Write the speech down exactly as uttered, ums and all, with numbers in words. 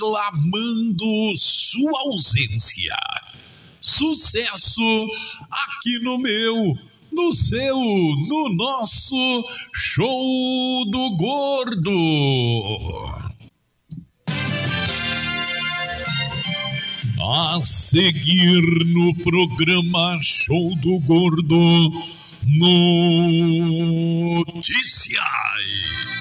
reclamando sua ausência. Sucesso aqui no meu, no seu, no nosso Show do Gordo. A seguir no programa Show do Gordo, notícias.